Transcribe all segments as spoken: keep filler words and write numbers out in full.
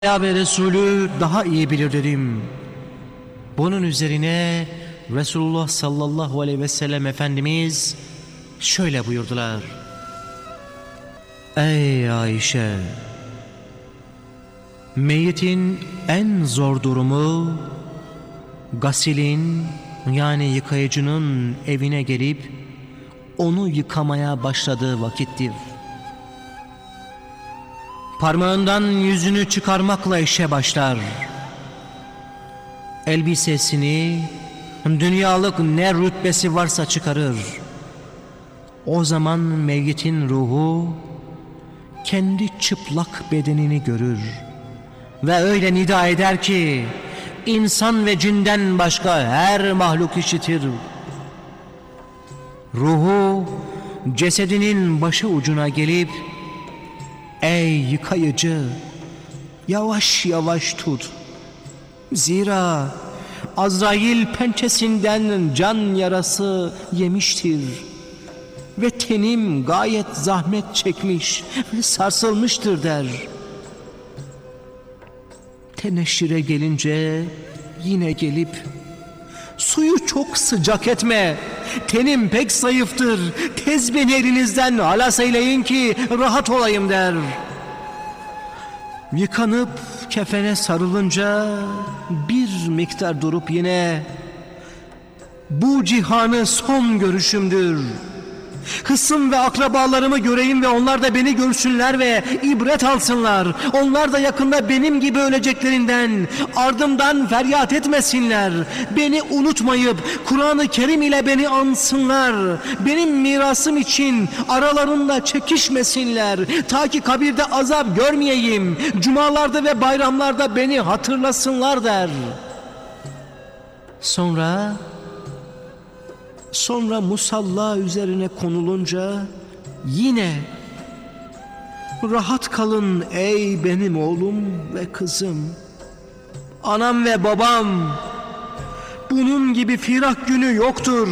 ve Resulü daha iyi bilir dedim. Bunun üzerine Resulullah sallallahu aleyhi ve sellem Efendimiz şöyle buyurdular: Ey Ayşe! Meyyitin en zor durumu gasilin, yani yıkayıcının evine gelip onu yıkamaya başladığı vakittir. Parmağından yüzünü çıkarmakla işe başlar. Elbisesini, dünyalık ne rütbesi varsa çıkarır. O zaman meyyitin ruhu kendi çıplak bedenini görür ve öyle nida eder ki insan ve cinden başka her mahluk işitir. Ruhu cesedinin başı ucuna gelip ey yıkayıcı, yavaş yavaş tut. Zira Azrail pençesinden can yarası yemiştir ve tenim gayet zahmet çekmiş ve sarsılmıştır der. Teneşire gelince yine gelip suyu çok sıcak etme, tenim pek zayıftır, tez beni elinizden halas eyleyin ki rahat olayım der. Yıkanıp kefene sarılınca bir miktar durup yine bu cihanı son görüşümdür. Hısım ve akrabalarımı göreyim ve onlar da beni görsünler ve ibret alsınlar. Onlar da yakında benim gibi öleceklerinden ardımdan feryat etmesinler. Beni unutmayıp Kur'an-ı Kerim ile beni ansınlar. Benim mirasım için aralarında çekişmesinler. Ta ki kabirde azap görmeyeyim. Cumalarda ve bayramlarda beni hatırlasınlar der. Sonra Sonra musalla üzerine konulunca yine rahat kalın ey benim oğlum ve kızım, anam ve babam, bunun gibi firak günü yoktur.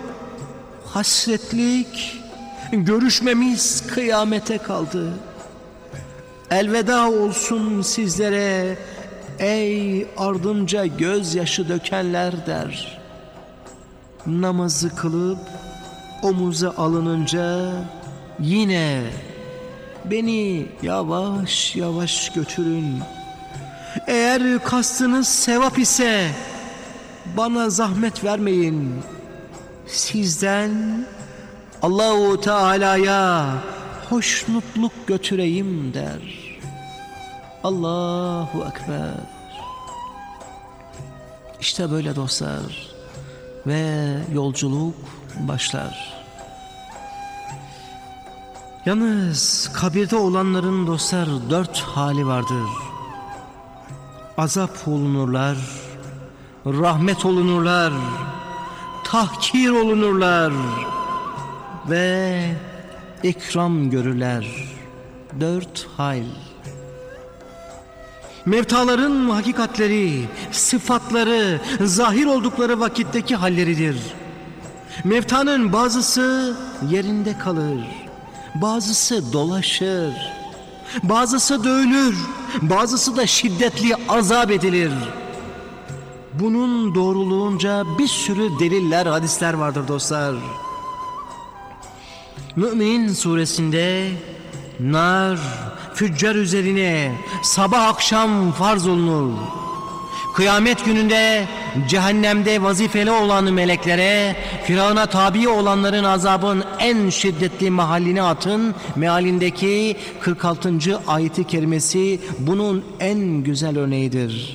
Hasretlik, görüşmemiz kıyamete kaldı. Elveda olsun sizlere ey ardımca gözyaşı dökenler der. Namazı kılıp omuza alınınca yine beni yavaş yavaş götürün. Eğer kastınız sevap ise bana zahmet vermeyin. Sizden Allahu Teala'ya hoşnutluk götüreyim der. Allahu Ekber. İşte böyle dostlar. Ve yolculuk başlar. Yalnız kabirde olanların dostlar dört hali vardır. Azap olunurlar, rahmet olunurlar, tahkir olunurlar ve ikram görürler. Dört hal. Mevtaların hakikatleri, sıfatları, zahir oldukları vakitteki halleridir. Mevtanın bazısı yerinde kalır, bazısı dolaşır, bazısı dövülür, bazısı da şiddetli azap edilir. Bunun doğruluğunca bir sürü deliller, hadisler vardır dostlar. Mü'min suresinde nar, füccar üzerine sabah akşam farz olunur. Kıyamet gününde cehennemde vazifeli olan meleklere Firavun'a tabi olanların azabın en şiddetli mahalline atın mealindeki kırk altıncı ayeti kerimesi bunun en güzel örneğidir.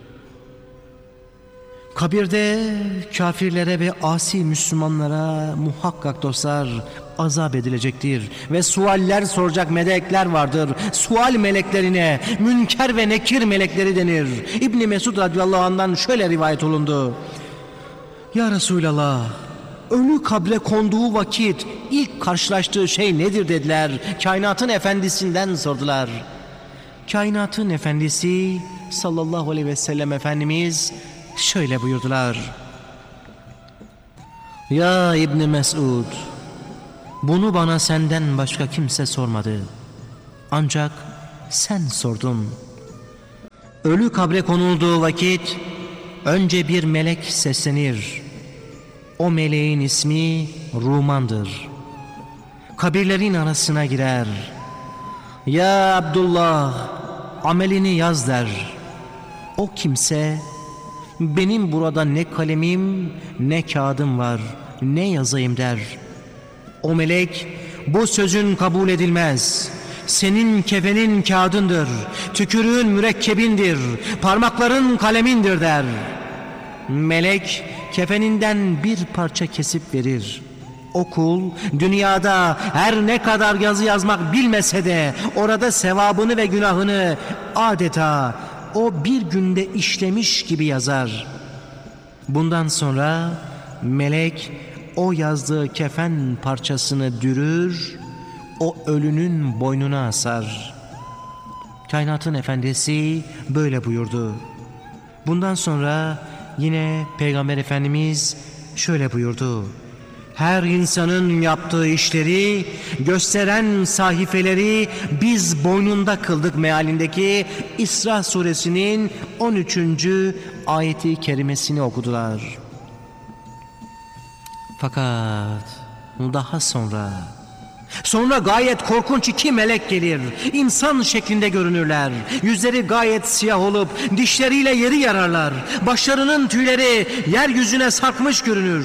Kabirde kafirlere ve asi Müslümanlara muhakkak dostlar azap edilecektir ve sualler soracak melekler vardır. Sual meleklerine münker ve nekir melekleri denir. İbn Mesud radıyallahu anh'dan şöyle rivayet olundu: Ya Resulallah, ölü kabre konduğu vakit ilk karşılaştığı şey nedir dediler. Kainatın efendisinden sordular. Kainatın efendisi sallallahu aleyhi ve sellem Efendimiz şöyle buyurdular: Ya İbn Mesud, bunu bana senden başka kimse sormadı. Ancak sen sordun. Ölü kabre konulduğu vakit önce bir melek seslenir. O meleğin ismi Ruman'dır. Kabirlerin arasına girer. Ya Abdullah, amelini yaz der. O kimse, benim burada ne kalemim ne kağıdım var, ne yazayım der. O melek, bu sözün kabul edilmez. Senin kefenin kağıdındır, tükürüğün mürekkebindir, parmakların kalemindir der. Melek kefeninden bir parça kesip verir. O kul dünyada her ne kadar yazı yazmak bilmese de orada sevabını ve günahını adeta o bir günde işlemiş gibi yazar. Bundan sonra melek o yazdığı kefen parçasını dürür, o ölünün boynuna asar. Kainatın efendisi böyle buyurdu. Bundan sonra yine Peygamber Efendimiz şöyle buyurdu. Her insanın yaptığı işleri gösteren sahifeleri biz boynunda kıldık mealindeki İsra suresinin on üçüncü ayeti kerimesini okudular. Fakat daha sonra Sonra gayet korkunç iki melek gelir. İnsan şeklinde görünürler. Yüzleri gayet siyah olup dişleriyle yeri yararlar. Başlarının tüyleri yeryüzüne sarkmış görünür.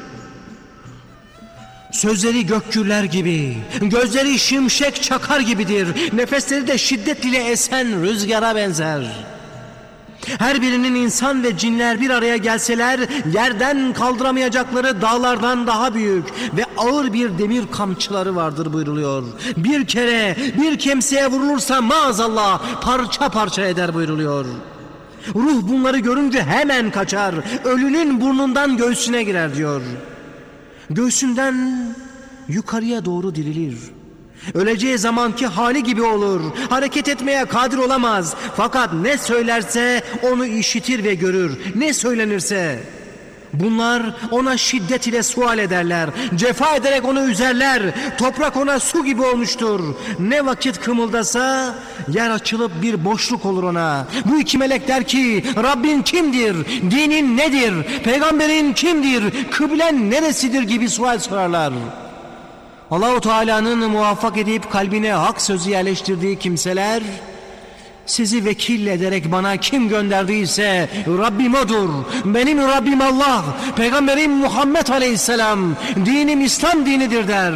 Sözleri gökgürler gibi, gözleri şimşek çakar gibidir. Nefesleri de şiddet ile esen rüzgara benzer. Her birinin insan ve cinler bir araya gelseler yerden kaldıramayacakları dağlardan daha büyük ve ağır bir demir kamçıları vardır buyruluyor. Bir kere bir kimseye vurulursa maazallah parça parça eder buyruluyor. Ruh bunları görünce hemen kaçar, ölünün burnundan göğsüne girer diyor. Göğsünden yukarıya doğru dirilir. Öleceği zamanki hali gibi olur. Hareket etmeye kadir olamaz. Fakat ne söylerse onu işitir ve görür. Ne söylenirse. Bunlar ona şiddet ile sual ederler. Cefa ederek onu üzerler. Toprak ona su gibi olmuştur. Ne vakit kımıldasa yer açılıp bir boşluk olur ona. Bu iki melek der ki Rabbin kimdir? Dinin nedir? Peygamberin kimdir? Kıblen neresidir gibi sual sorarlar. Allah-u Teala'nın muvaffak edip kalbine hak sözü yerleştirdiği kimseler sizi vekil ederek bana kim gönderdiyse Rabbim odur, benim Rabbim Allah, Peygamberim Muhammed Aleyhisselam, dinim İslam dinidir der.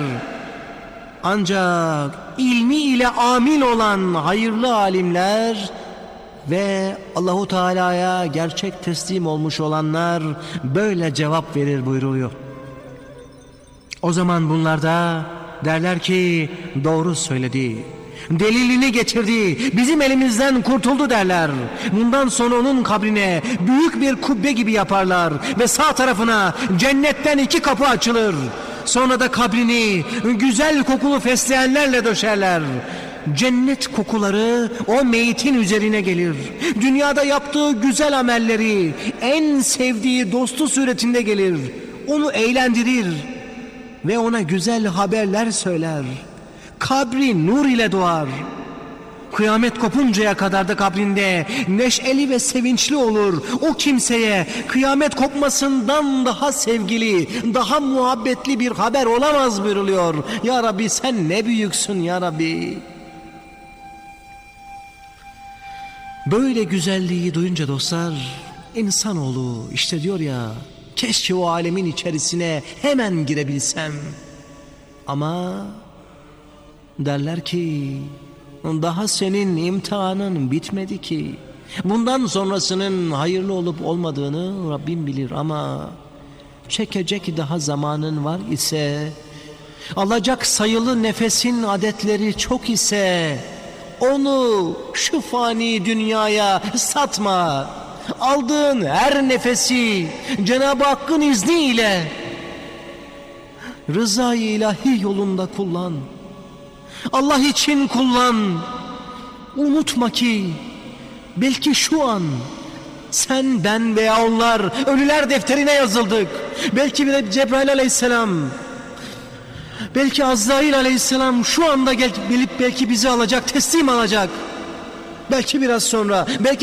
Ancak ilmi ile amil olan hayırlı alimler ve Allah-u Teala'ya gerçek teslim olmuş olanlar böyle cevap verir buyruluyor. O zaman bunlar da derler ki doğru söyledi, delilini getirdi, bizim elimizden kurtuldu derler. Bundan sonra onun kabrine büyük bir kubbe gibi yaparlar ve sağ tarafına cennetten iki kapı açılır. Sonra da kabrini güzel kokulu fesleğenlerle döşerler. Cennet kokuları o meyitin üzerine gelir. Dünyada yaptığı güzel amelleri, en sevdiği dostu suretinde gelir. Onu eğlendirir ve ona güzel haberler söyler. Kabri nur ile doğar. Kıyamet kopuncaya kadar da kabrinde neşeli ve sevinçli olur. O kimseye kıyamet kopmasından daha sevgili, daha muhabbetli bir haber olamaz buyuruluyor. Ya Rabbi sen ne büyüksün ya Rabbi. Böyle güzelliği duyunca dostlar, insanoğlu işte diyor ya, keşke o alemin içerisine hemen girebilsem. Ama derler ki daha senin imtihanın bitmedi ki. Bundan sonrasının hayırlı olup olmadığını Rabbim bilir ama çekecek daha zamanın var ise, alacak sayılı nefesin adetleri çok ise onu şu fani dünyaya satma. Aldığın her nefesi Cenab-ı Hakk'ın izniyle rızayı ilahi yolunda kullan. Allah için kullan. Unutma ki belki şu an sen, ben veya onlar ölüler defterine yazıldık. Belki bir Cebrail aleyhisselam, belki Azrail aleyhisselam şu anda gelip belki bizi alacak, teslim alacak. Belki biraz sonra, belki